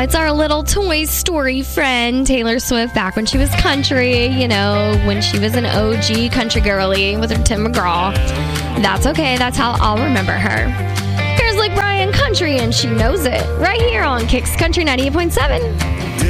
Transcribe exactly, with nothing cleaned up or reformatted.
it's our little Toy Story friend, Taylor Swift, back when she was country, you know, when she was an O G country girly with her Tim McGraw. That's okay. That's how I'll remember her. Here's Luke Bryan Country, and she knows it, right here on Kicks Country ninety-eight point seven.